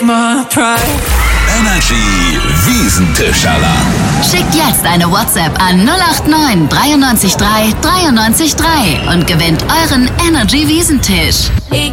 my pride. Energy Wiesentisch-Alarm. Schickt jetzt eine WhatsApp an 089 93 3 93 3 und gewinnt euren Energy Wiesentisch.